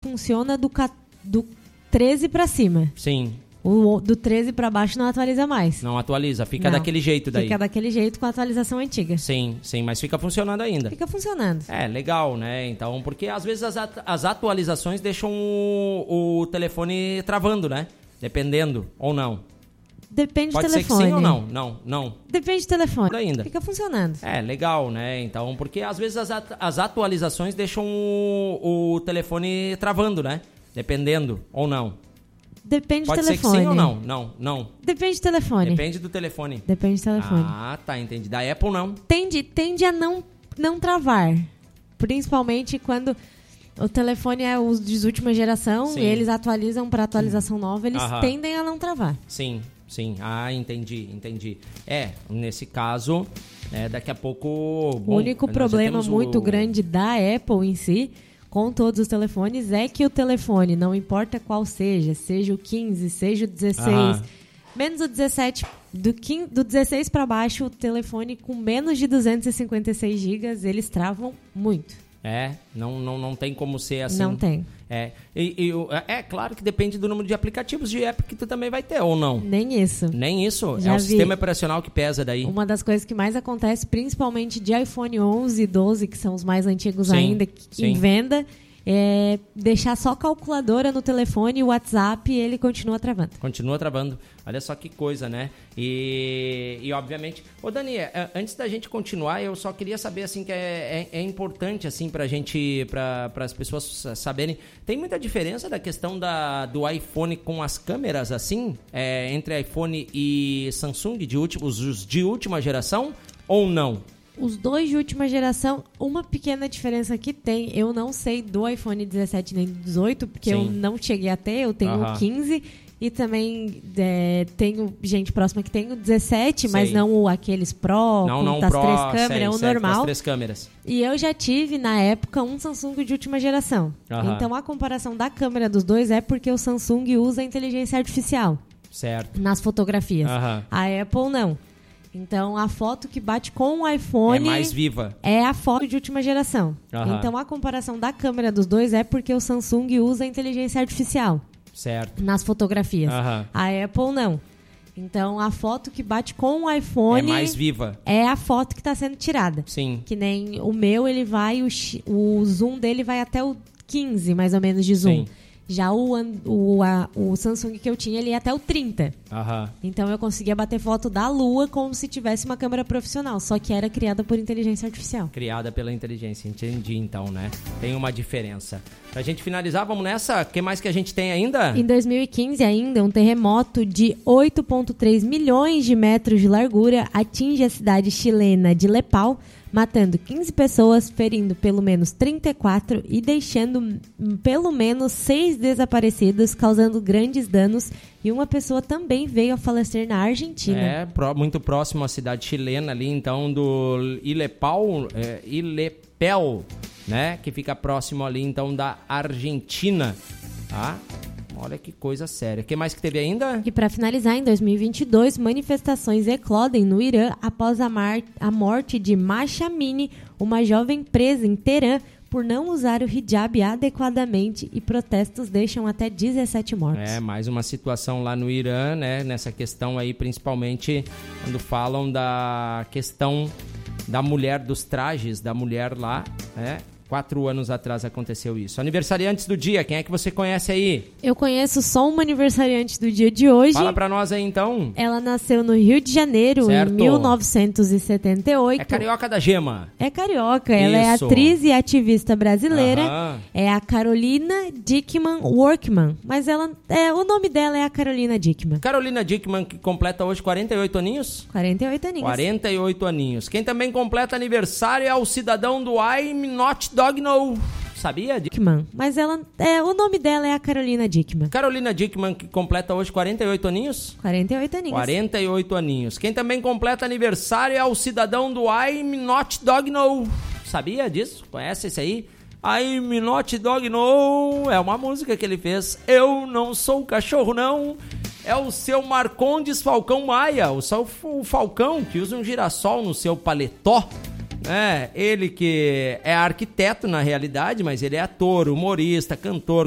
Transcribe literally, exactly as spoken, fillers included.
funciona do, ca- do treze para cima. Sim. O do treze para baixo não atualiza mais. Não atualiza, fica Não. daquele jeito daí. Fica daquele jeito com a atualização antiga. Sim, sim, mas fica funcionando ainda. Fica funcionando. É, legal, né? Então, porque às vezes as, at- as atualizações deixam o, o telefone travando, né? Dependendo, ou não. Depende Pode do ser que telefone. sim ou não, não, não. Depende do telefone. Ainda. Fica funcionando. É, legal, né? Então, porque às vezes as, at- as atualizações deixam o, o telefone travando, né? Dependendo, ou não. Depende Pode do ser que telefone. sim ou não, não, não. Depende do telefone. Depende do telefone. Depende do telefone. Ah, tá, entendi. Da Apple não. Tende, tende a não, não travar. Principalmente quando o telefone é os de última geração, Sim. e eles atualizam para atualização nova, eles Aham. tendem a não travar. Sim, sim. Ah, entendi, entendi. É, nesse caso, é, daqui a pouco... O bom, único nós já problema temos muito o- grande da Apple em si, com todos os telefones, é que o telefone, não importa qual seja, seja o quinze, seja o dezesseis, Aham. menos o dezessete, do, quinze, do dezesseis para baixo, o telefone com menos de duzentos e cinquenta e seis gigas, eles travam muito. É, não, não, não tem como ser assim. Não tem. É, e, e o- é claro que depende do número de aplicativos de app que tu também vai ter, ou não? Nem isso. Nem isso? Já é o vi. sistema operacional que pesa daí. Uma das coisas que mais acontece, principalmente de iPhone onze e doze, que são os mais antigos Sim, ainda, que- sim. em venda, é deixar só calculadora no telefone e o WhatsApp, ele continua travando. Continua travando. Olha só que coisa, né? E, e obviamente... Ô, Dani, é, antes da gente continuar, eu só queria saber, assim, que é, é, é importante, assim, pra gente, pra, as pessoas saberem. Tem muita diferença da questão da, do iPhone com as câmeras, assim, é, entre iPhone e Samsung, de últimos, os de última geração, ou não? Os dois de última geração, uma pequena diferença que tem, eu não sei do iPhone dezessete nem do dezoito, porque Sim. eu não cheguei a ter, eu tenho Aham. o quinze e também é, tenho gente próxima que tem o dezessete, mas Sei. não o, aqueles Pro, Não, com não, das Pro, três câmeras, sei, é o sei, com as normal. três câmeras. E eu já tive, na época, um Samsung de última geração. Aham. Então, a comparação da câmera dos dois é porque o Samsung usa inteligência artificial Certo. nas fotografias. Aham. A Apple não. Então, a foto que bate com o iPhone É mais viva. é a foto de última geração. Aham. Então, a comparação da câmera dos dois é porque o Samsung usa inteligência artificial Certo. nas fotografias. Aham. A Apple não. Então, a foto que bate com o iPhone É mais viva. é a foto que está sendo tirada. Sim. Que nem o meu, ele vai, o, chi- o zoom dele vai até o quinze, mais ou menos, de zoom. Sim. Já o, an- o, a- o Samsung que eu tinha, ele ia até o trinta. Aham. Então eu conseguia bater foto da Lua como se tivesse uma câmera profissional, só que era criada por inteligência artificial. Criada pela inteligência, entendi então, né? Tem uma diferença. Pra gente finalizar, vamos nessa? O que mais que a gente tem ainda? Em dois mil e quinze ainda, um terremoto de oito vírgula três milhões de metros de largura atinge a cidade chilena de Lepal, matando quinze pessoas, ferindo pelo menos trinta e quatro e deixando hum, pelo menos seis desaparecidos, causando grandes danos, e uma pessoa também veio a falecer na Argentina. É, pró- muito próximo à cidade chilena ali, então, do Ilepal, é, Ilepel, né? Que fica próximo ali, então, da Argentina, tá? Olha que coisa séria. O que mais que teve ainda? E para finalizar, em dois mil e vinte e dois, manifestações eclodem no Irã após a, mar- a morte de Masha Amini, uma jovem presa em Teherã por não usar o hijab adequadamente, e protestos deixam até dezessete mortos. É, mais uma situação lá no Irã, né? Nessa questão aí, principalmente quando falam da questão da mulher, dos trajes da mulher lá, né? Quatro anos atrás aconteceu isso. Aniversariantes do dia, quem é que você conhece aí? Eu conheço só uma aniversariante do dia de hoje. Fala pra nós aí, então. Ela nasceu no Rio de Janeiro, Certo. em mil novecentos e setenta e oito. É carioca da gema. É carioca, ela é Isso. atriz e ativista brasileira. Aham. É a Carolina Dickman Workman. Mas ela, é, o nome dela é a Carolina Dickman. Carolina Dickman, que completa hoje quarenta e oito aninhos. quarenta e oito aninhos. quarenta e oito aninhos. Quem também completa aniversário é o cidadão do I'm Not Dog No. Sabia? Dickman. Mas ela, é, o nome dela é a Carolina Dickman. Carolina Dickman, que completa hoje quarenta e oito aninhos. quarenta e oito aninhos. quarenta e oito aninhos. Quem também completa aniversário é o cidadão do I'm Not Dog No. Sabia disso? Conhece esse aí? I'm Not Dog No. É uma música que ele fez. Eu não sou cachorro, não. É o seu Marcondes Falcão Maia. O, seu, o Falcão, que usa um girassol no seu paletó. É, ele que é arquiteto na realidade, mas ele é ator, humorista, cantor,